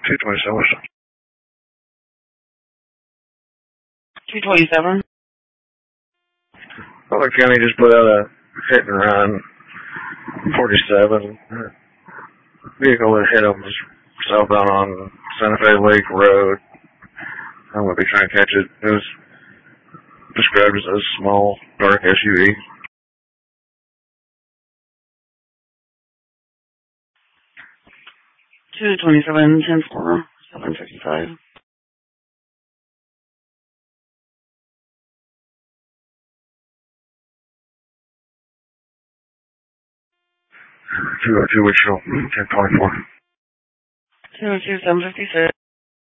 227. 227. Butler County just put out a hit and run. 47. Vehicle that hit them was southbound on Santa Fe Lake Road. I'm going to be trying to catch it. It was described as a small, dark SUV. 227, 10-4, 755. 202 Wichita, 1024. 202, 756.